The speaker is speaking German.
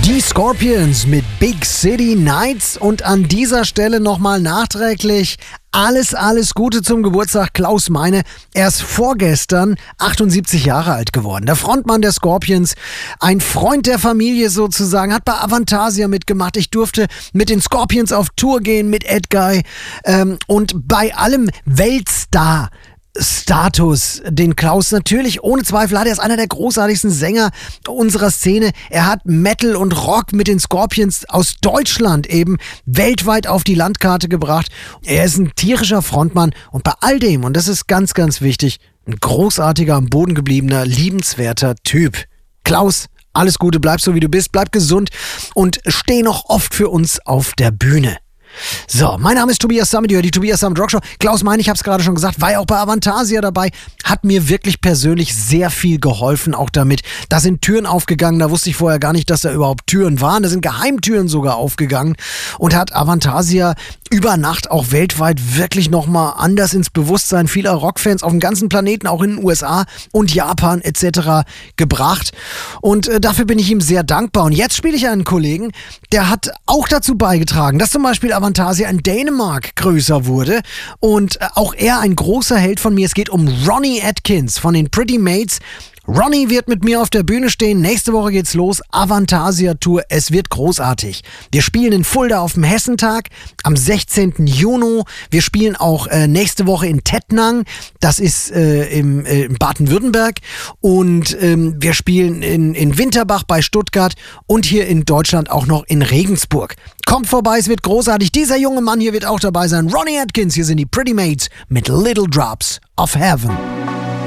Die Scorpions mit Big City Nights und an dieser Stelle nochmal nachträglich alles Gute zum Geburtstag Klaus Meine. Er ist vorgestern 78 Jahre alt geworden. Der Frontmann der Scorpions, ein Freund der Familie sozusagen, hat bei Avantasia mitgemacht. Ich durfte mit den Scorpions auf Tour gehen, mit Ed Guy und bei allem Weltstar Status, den Klaus natürlich ohne Zweifel hat. Er ist einer der großartigsten Sänger unserer Szene. Er hat Metal und Rock mit den Scorpions aus Deutschland eben weltweit auf die Landkarte gebracht. Er ist ein tierischer Frontmann und bei all dem, und das ist ganz wichtig, ein großartiger, am Boden gebliebener, liebenswerter Typ. Klaus, alles Gute, bleib so wie du bist, bleib gesund und steh noch oft für uns auf der Bühne. So, mein Name ist Tobias Sammet, die Tobias Sammet Rockshow. Klaus Meine, ich habe es gerade schon gesagt, war ja auch bei Avantasia dabei, hat mir wirklich persönlich sehr viel geholfen, auch damit. Da sind Türen aufgegangen, da wusste ich vorher gar nicht, dass da überhaupt Türen waren. Da sind Geheimtüren sogar aufgegangen und hat Avantasia über Nacht auch weltweit wirklich nochmal anders ins Bewusstsein vieler Rockfans auf dem ganzen Planeten, auch in den USA und Japan etc. gebracht. Und dafür bin ich ihm sehr dankbar. Und jetzt spiele ich einen Kollegen, der hat auch dazu beigetragen, dass zum Beispiel Avantasia in Dänemark größer wurde und auch er ein großer Held von mir. Es geht um Ronnie Atkins von den Pretty Mates. Ronnie wird mit mir auf der Bühne stehen. Nächste Woche geht's los. Avantasia Tour. Es wird großartig. Wir spielen in Fulda auf dem Hessentag am 16. Juni. Wir spielen auch nächste Woche in Tettnang. Das ist in Baden-Württemberg. Und wir spielen in Winterbach bei Stuttgart und hier in Deutschland auch noch in Regensburg. Kommt vorbei, es wird großartig. Dieser junge Mann hier wird auch dabei sein. Ronnie Atkins, hier sind die Pretty Mates mit Little Drops of Heaven.